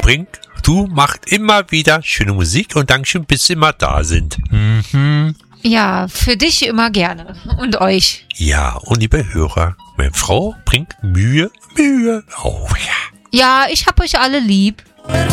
Brink, du machst immer wieder schöne Musik und Dankeschön, bis Sie immer da sind. Mhm. Ja, für dich immer gerne. Und euch. Ja, und liebe Hörer, meine Frau bringt Mühe. Oh ja. Ja, ich hab euch alle lieb.